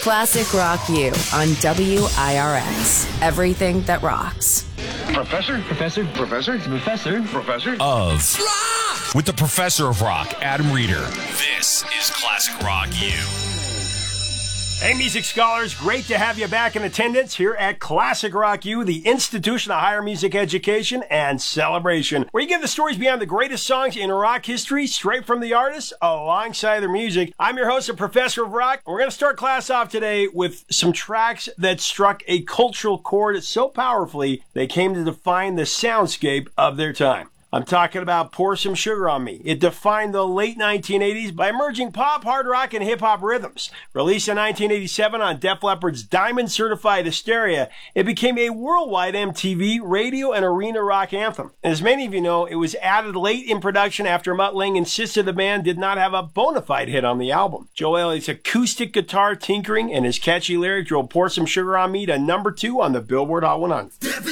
Classic Rock U on WIRX. Everything that rocks. Professor of rock with the professor of rock, Adam Reeder. This is Classic Rock U. Hey, music scholars, great to have you back in attendance here at Classic Rock U, the institution of higher music education and celebration, where you get the stories behind the greatest songs in rock history, straight from the artists, alongside their music. I'm your host, the Professor of Rock. We're going to start class off today with some tracks that struck a cultural chord so powerfully, they came to define the soundscape of their time. I'm talking about Pour Some Sugar on Me. It defined the late 1980s by merging pop, hard rock, and hip-hop rhythms. Released in 1987 on Def Leppard's Diamond Certified Hysteria, it became a worldwide MTV radio and arena rock anthem. And as many of you know, it was added late in production after Mutt Lange insisted the band did not have a bona fide hit on the album. Joe Elliott's acoustic guitar tinkering and his catchy lyric drove Pour Some Sugar on Me to number 2 on the Billboard Hot 100.